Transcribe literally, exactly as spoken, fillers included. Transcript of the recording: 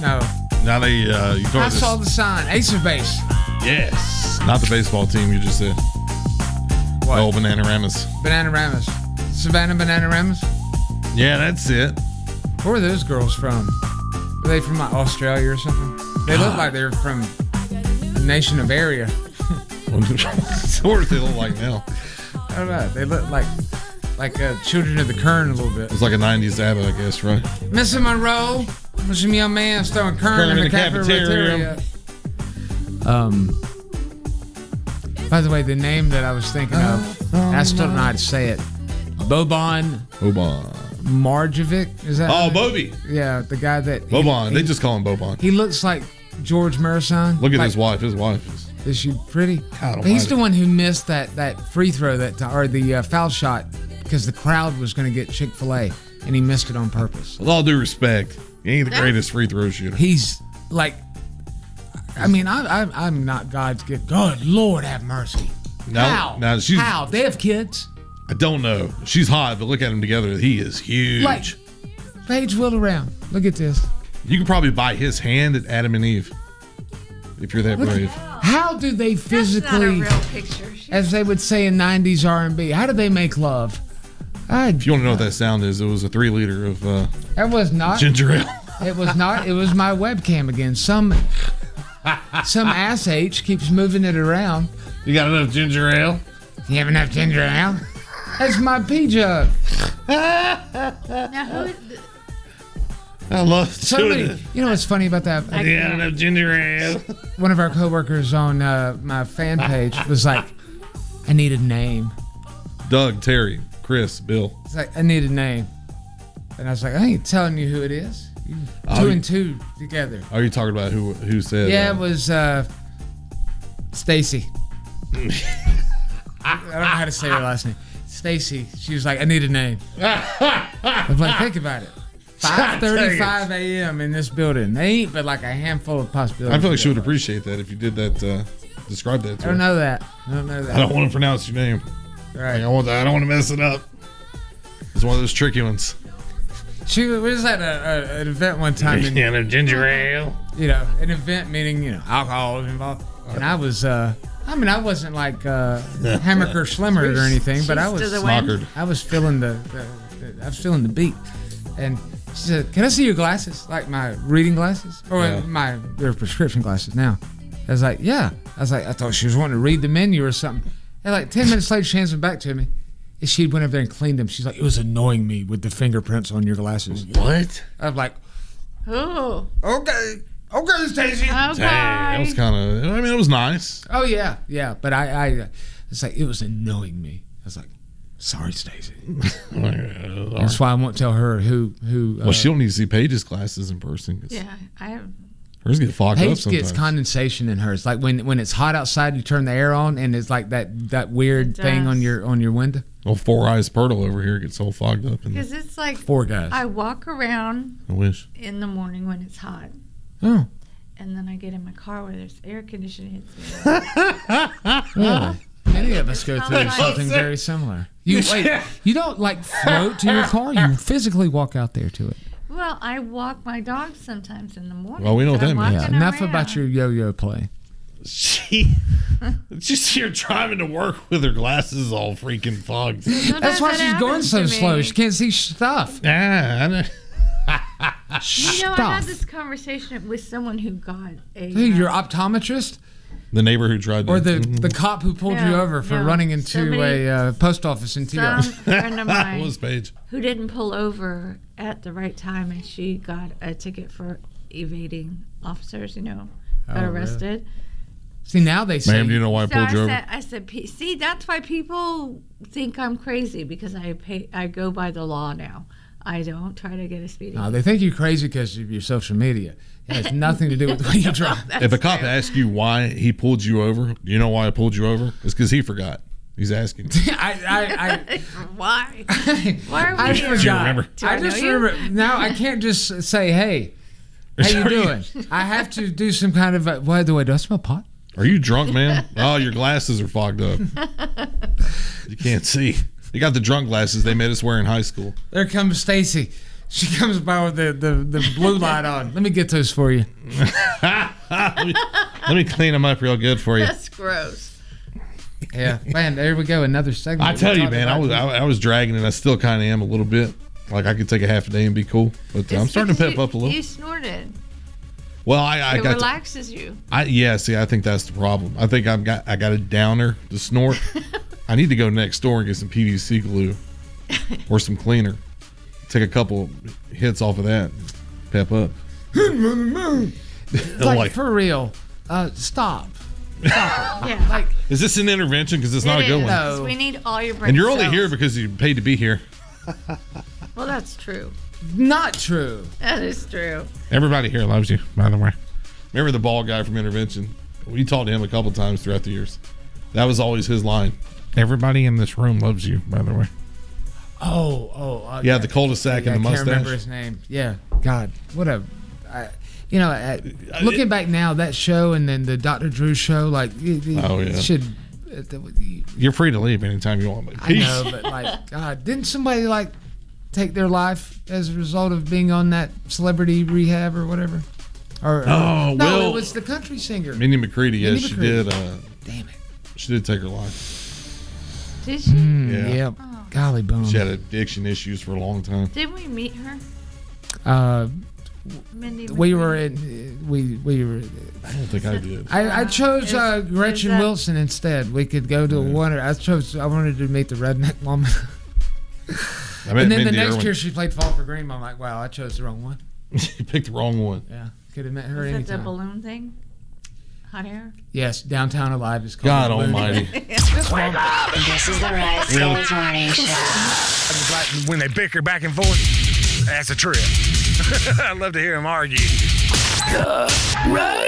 No. Now they, uh, you I saw the sign. Ace of Base. Yes. Not the baseball team you just said. What? Oh, Bananaramas. Bananaramas. Savannah Bananaramas? Yeah, that's it. Where are those girls from? Are they from like Australia or something? They look like they're from the nation of Area. What do they look like now? I don't know. They look like like uh, Children of the Kern a little bit. It's like a nineties ABBA, I guess, right? Missus Monroe, was some young man throwing Kern, in the, the cafeteria. cafeteria. Um. By the way, the name that I was thinking of, I still don't know how to say it. Boban. Boban. Marjovic, is that? Oh, right? Bobby. Yeah, the guy that. Boban. He, they just call him Boban. He looks like George Marasan. Look at like, his wife. His wife is. Is she pretty? God, he's the one who missed that that free throw that or the uh, foul shot because the crowd was going to get Chick-fil-A and he missed it on purpose. With all due respect, he ain't the greatest free throw shooter. He's like, I mean, I, I, I'm not God's gift. God, Lord have mercy. Now, How? now she's, How? They have kids? I don't know. She's hot, but look at him together. He is huge. Like, Paige wheel around. Look at this. You could probably buy his hand at Adam and Eve if you're that Look, brave. How do they physically, That's not a real picture. as they would say in nineties R and B, how do they make love? I, If you want to know what that sound is, it was a three liter of uh, that was not ginger ale. It was not. It was my webcam again. Some some ass H keeps moving it around. You got enough ginger ale? You have enough ginger ale? That's my pee jug. Now, who, I love So many. You know what's funny about that? You got enough ginger ale? One of our coworkers on uh, my fan page was like, "I need a name." Doug, Terry, Chris, Bill. It's like, "I need a name," and I was like, "I ain't telling you who it is. You Oh, two you- and two together." Are you talking about who who said? Yeah, uh, it was uh, Stacy. I don't know how to say her last name. Stacy. She was like, "I need a name." I was like, think about it. five thirty-five a.m. in this building. They ain't but like a handful of possibilities. I feel like she would appreciate that if you did that. Uh, describe that to I don't her. know that. I don't know that. I don't want to pronounce your name. Right. Like, I want. I don't want to mess it up. It's one of those tricky ones. She was at a, a, an event one time. And, Yeah, ginger ale. you know, an event meaning, you know, alcohol was involved. And I was, uh, I mean, I wasn't like uh, Hammaker Schlimmer or anything, but I was, to the wind. Smockered. I was feeling the, the, the, I was feeling the beat. And she said, "Can I see your glasses? Like my reading glasses? Or Yeah. my, they're prescription glasses now." I was like, "Yeah." I was like, I thought she was wanting to read the menu or something. And like ten minutes later, she hands them back to me. And she went over there and cleaned them. She's like, "It was annoying me with the fingerprints on your glasses." What? I'm like, oh, "Okay, okay, Stacey." okay. Dang, that was kind of. I mean, it was nice. Oh yeah, yeah. But I, I, it's like it was annoying me. I was like, "Sorry, Stacey." That's why I won't tell her who who. Well, uh, she don't need to see Paige's glasses in person. 'Cause Yeah, I have. hers get fogged up Paige sometimes. gets condensation in hers. Like when when it's hot outside, you turn the air on, and it's like that that weird It thing on does. your on your window. Well, Four Eyes Purtle over here gets all fogged up. And Because it's like Four guys. I walk around I wish. in the morning when it's hot, Oh, and then I get in my car where there's air conditioning. Hits me. really? Many of us go It's through not something nice. very similar. You wait. You don't like float to your car. You physically walk out there to it. Well, I walk my dog sometimes in the morning. Well, we know what so that I'm means. Yeah. walking Enough around. about your yo-yo play. She just here driving to work with her glasses all freaking fogged. Sometimes That's why that she's going happens so to slow. me. She can't see stuff. Ah, I know. You know, I had Stuff. this conversation with someone who got a. Who, your uh, optometrist? The neighbor who tried to. Or the, the cop who pulled you No, over for no. running into Somebody- a uh, post office in T R. some friend of That mine was Paige. who didn't pull over at the right time, and she got a ticket for evading officers. You know, got Oh, really? arrested. See, now they say. Ma'am, do you know why I So pulled I you over? said, I said, "P- see, that's why people think I'm crazy because I pay, I go by the law now. I don't try to get a speeding. No, they think you're crazy because of your social media. It has nothing to do with the way you drive. If a cop asks you why he pulled you over, do you know why I pulled you over? It's because he forgot. He's asking. I, I, Why? I, Why are we I here? forgot. Do you remember? Do I I just know you? remember. Now I can't just say, "Hey, how you Are you- doing?" I have to do some kind of. A, by the way, do I smell pot? Are you drunk, man? Oh, your glasses are fogged up. You can't see. You got the drunk glasses they made us wear in high school. There comes Stacy. She comes by with the, the, the blue light on. Let me get those for you. let, me, let me clean them up real good for you. That's gross. Yeah, man. There we go. Another segment. I tell you, man, I about was I, I was dragging it. I still kind of am a little bit. Like I could take a half a day and be cool, but uh, I'm starting to pep you, up a little. You snorted. Well, I, I it got relaxes to, you. I yeah. See, I think that's the problem. I think I've got I got a downer to snort. I need to go next door and get some P V C glue or some cleaner. Take a couple hits off of that. Pep up. like, like for real. Uh, stop. Stop it. Yeah. Like, is this an intervention? Because it's not it a good is. one. No. We need all your brain And you're only cells. here because you paid to be here. Well, that's true. not true. That is true. Everybody here loves you, by the way. Remember the bald guy from Intervention? We talked to him a couple times throughout the years. That was always his line. Everybody in this room loves you, by the way. Oh, oh. Uh, Yeah, the cul-de-sac yeah, and the I mustache. can't remember his name. Yeah. God, what a... I, you know, I, looking back now, that show and then the Doctor Drew show, like, it, it Oh, yeah. should... Uh, the, You're free to leave anytime you want. I know, but like, God, didn't somebody like take their life as a result of being on that celebrity rehab or whatever? Or, or Oh, no, Will- it was the country singer. Minnie McCready, yes, Minnie she McCready. did. Uh, Damn it. she did take her life. Did she? Mm, Yeah. Yep. Oh. Golly bum. She had addiction issues for a long time. Didn't we meet her? Uh, Mindy we McCready? were in. We we were. I don't think I did. I, I chose uh, Is- is Gretchen that- Wilson instead. We could go to one. I chose. I wanted to meet the redneck woman. I met And then the Mindy next Irwin. year she played Fall for Green. I'm like, wow, I chose the wrong one. You picked the wrong one. Yeah, could have met her Was that the anytime. balloon thing? Hot air? Yes, Downtown Alive is called. God the balloon. almighty. This is the Red Skills Morning Show. Like when they bicker back and forth, that's a trip. I love to hear them argue. Red